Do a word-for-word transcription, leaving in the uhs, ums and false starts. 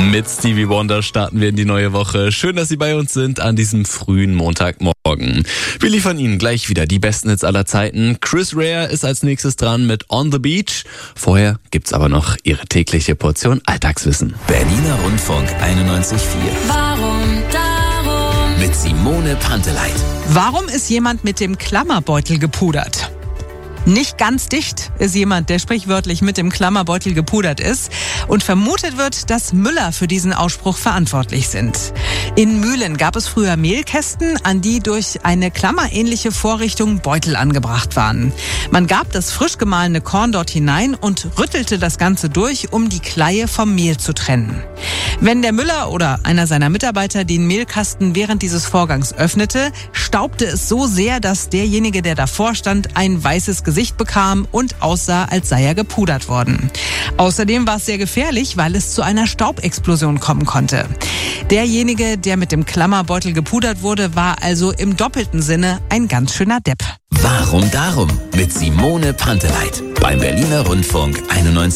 Mit Stevie Wonder starten wir in die neue Woche. Schön, dass Sie bei uns sind an diesem frühen Montagmorgen. Wir liefern Ihnen gleich wieder die besten Hits aller Zeiten. Chris Rea ist als nächstes dran mit On the Beach. Vorher gibt's aber noch Ihre tägliche Portion Alltagswissen. Berliner Rundfunk einundneunzig Komma vier. Warum darum? Mit Simone Panteleit. Warum ist jemand mit dem Klammerbeutel gepudert? Nicht ganz dicht ist jemand, der sprichwörtlich mit dem Klammerbeutel gepudert ist. Und vermutet wird, dass Müller für diesen Ausspruch verantwortlich sind. In Mühlen gab es früher Mehlkästen, an die durch eine klammerähnliche Vorrichtung Beutel angebracht waren. Man gab das frisch gemahlene Korn dort hinein und rüttelte das Ganze durch, um die Kleie vom Mehl zu trennen. Wenn der Müller oder einer seiner Mitarbeiter den Mehlkasten während dieses Vorgangs öffnete, staubte es so sehr, dass derjenige, der davor stand, ein weißes Gesicht bekam und aussah, als sei er gepudert worden. Außerdem war es sehr gefährlich, weil es zu einer Staubexplosion kommen konnte. Derjenige, der mit dem Klammerbeutel gepudert wurde, war also im doppelten Sinne ein ganz schöner Depp. Warum darum? Mit Simone Panteleit. Beim Berliner Rundfunk einundneunzig.